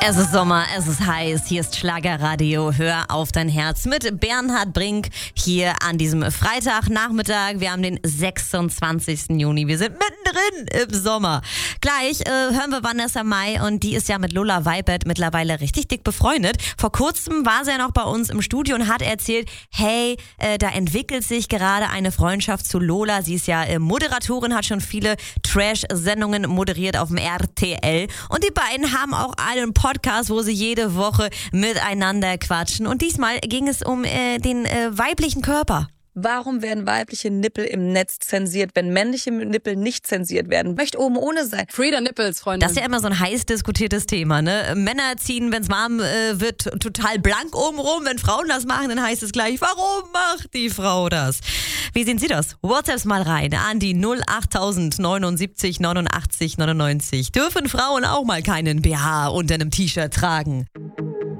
Es ist Sommer, es ist heiß, hier ist Schlagerradio, hör auf dein Herz mit Bernhard Brink hier an diesem Freitagnachmittag. Wir haben den 26. Juni, wir sind mittendrin im Sommer. Gleich hören wir Vanessa Mai und die ist ja mit Lola Weibert mittlerweile richtig dick befreundet. Vor kurzem war sie ja noch bei uns im Studio und hat erzählt, hey, da entwickelt sich gerade eine Freundschaft zu Lola. Sie ist ja Moderatorin, hat schon viele Trash-Sendungen moderiert auf dem RTL und die beiden haben auch einen Podcast, wo sie jede Woche miteinander quatschen. Und diesmal ging es um den weiblichen Körper. Warum werden weibliche Nippel im Netz zensiert, wenn männliche Nippel nicht zensiert werden? Möchte oben ohne sein. Free the Nipples, Freunde. Das ist ja immer so ein heiß diskutiertes Thema, ne? Männer ziehen, wenn es warm wird, total blank oben rum. Wenn Frauen das machen, dann heißt es gleich, warum macht die Frau das? Wie sehen Sie das? WhatsApps mal rein an die 08000 79 89 99. Dürfen Frauen auch mal keinen BH unter einem T-Shirt tragen?